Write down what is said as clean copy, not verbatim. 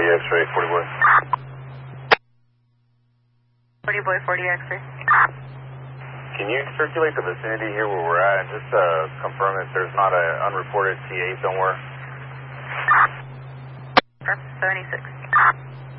40 X-ray, 40 boy. 40 boy, 40 X-ray. Can you circulate the vicinity here where we're at and just confirm if there's not an unreported TA somewhere? 76.